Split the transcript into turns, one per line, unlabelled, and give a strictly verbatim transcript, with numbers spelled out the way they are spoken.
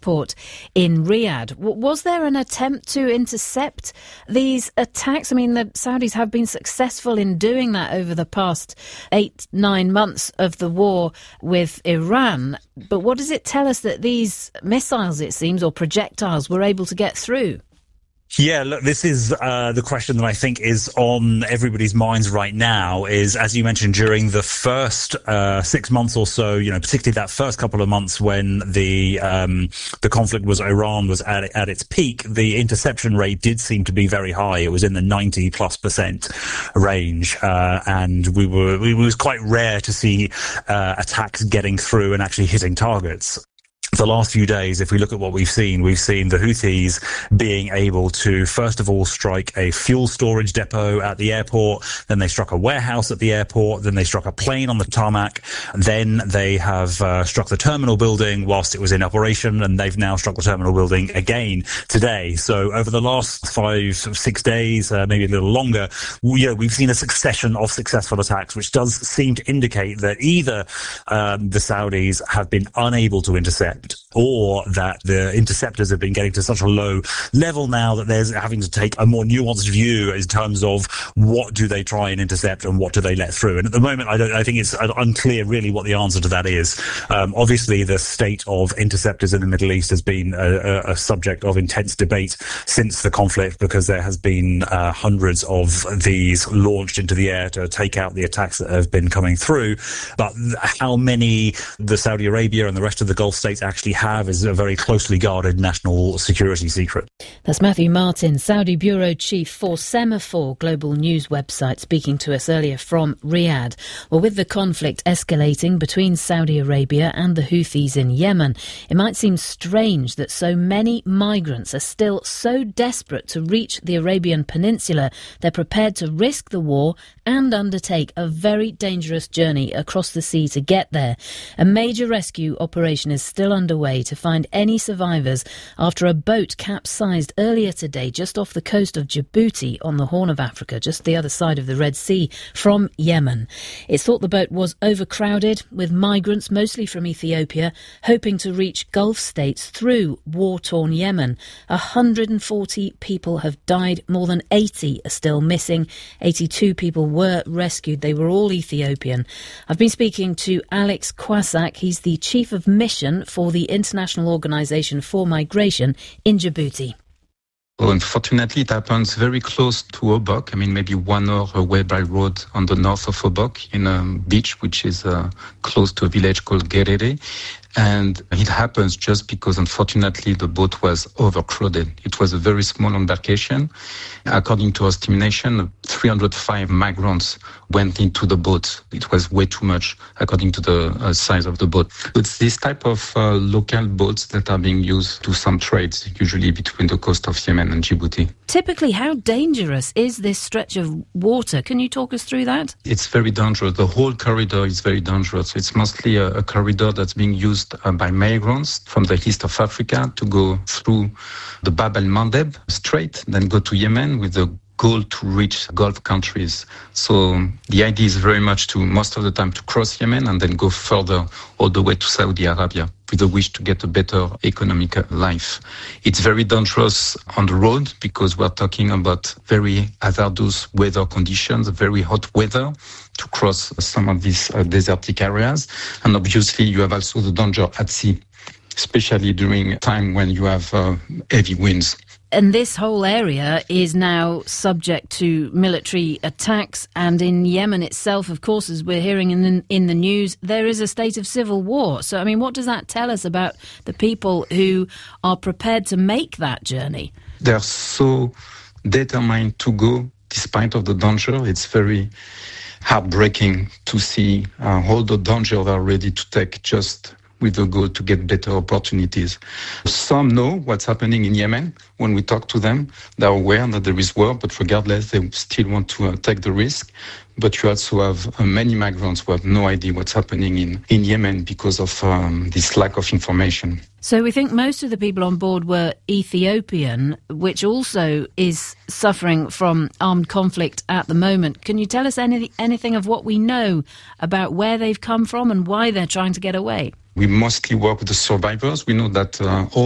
airport in Riyadh. W- was there an attempt to intercept these attacks? I mean, the Saudis have been successful in doing that over the past eight, nine months of the war with Iran. But what does it tell us that these missiles, it seems, or projectiles were able to get through?
Yeah, look, this is uh, the question that I think is on everybody's minds right now is, as you mentioned, during the first uh, six months or so, you know, particularly that first couple of months when the um, the conflict was Iran was at, at its peak, the interception rate did seem to be very high. It was in the ninety plus percent range, uh, and we were it was quite rare to see uh, attacks getting through and actually hitting targets. The last few days, if we look at what we've seen, we've seen the Houthis being able to, first of all, strike a fuel storage depot at the airport. Then they struck a warehouse at the airport. Then they struck a plane on the tarmac. Then they have uh, struck the terminal building whilst it was in operation. And they've now struck the terminal building again today. So over the last five, six days, uh, maybe a little longer, we, you know, we've seen a succession of successful attacks, which does seem to indicate that either um, the Saudis have been unable to intercept, or that the interceptors have been getting to such a low level now that there's having to take a more nuanced view in terms of what do they try and intercept and what do they let through. And at the moment, I, don't, I think it's unclear really what the answer to that is. Um, obviously, the state of interceptors in the Middle East has been a, a subject of intense debate since the conflict, because there has been uh, hundreds of these launched into the air to take out the attacks that have been coming through. But how many the Saudi Arabia and the rest of the Gulf states actually have is a very closely guarded national security secret.
That's Matthew Martin, Saudi Bureau Chief for Semaphore global news website, speaking to us earlier from Riyadh. Well, with the conflict escalating between Saudi Arabia and the Houthis in Yemen, it might seem strange that so many migrants are still so desperate to reach the Arabian Peninsula, they're prepared to risk the war and undertake a very dangerous journey across the sea to get there. A major rescue operation is still underway to find any survivors after a boat capsized earlier today just off the coast of Djibouti on the Horn of Africa, just the other side of the Red Sea from Yemen. It's thought the boat was overcrowded with migrants, mostly from Ethiopia, hoping to reach Gulf states through war-torn Yemen. one hundred forty people have died, more than eighty are still missing. eighty-two people were rescued. They were all Ethiopian. I've been speaking to Alex Kwasak. He's the chief of mission for the International Organization for Migration in Djibouti.
Well, unfortunately, it happens very close to Obok. I mean, maybe one hour away by road on the north of Obok, in a beach which is uh, close to a village called Gerere. And it happens just because, unfortunately, the boat was overcrowded. It was a very small embarkation. According to our estimation, three hundred five migrants went into the boat. It was way too much, according to the uh, size of the boat. It's this type of uh, local boats that are being used to some trades, usually between the coast of Yemen and Djibouti.
Typically, how dangerous is this stretch of water? Can you talk us through that?
It's very dangerous. The whole corridor is very dangerous. It's mostly a, a corridor that's being used uh, by migrants from the east of Africa to go through the Bab el-Mandeb Strait, then go to Yemen with the goal to reach Gulf countries. So the idea is very much to, most of the time, to cross Yemen and then go further all the way to Saudi Arabia with the wish to get a better economic life. It's very dangerous on the road because we're talking about very hazardous weather conditions, very hot weather to cross some of these uh, desertic areas. And obviously you have also the danger at sea, especially during a time when you have uh, heavy winds.
And this whole area is now subject to military attacks. And in Yemen itself, of course, as we're hearing in the, in the news, there is a state of civil war. So, I mean, what does that tell us about the people who are prepared to make that journey?
They're so determined to go despite of the danger. It's very heartbreaking to see uh, all the danger they're ready to take just with the goal to get better opportunities. Some know what's happening in Yemen. When we talk to them, they're aware that there is war, but regardless, they still want to uh, take the risk. But you also have uh, many migrants who have no idea what's happening in, in Yemen because of um, this lack of information.
So we think most of the people on board were Ethiopian, which also is suffering from armed conflict at the moment. Can you tell us any, anything of what we know about where they've come from and why they're trying to get away?
We mostly work with the survivors. We know that uh, all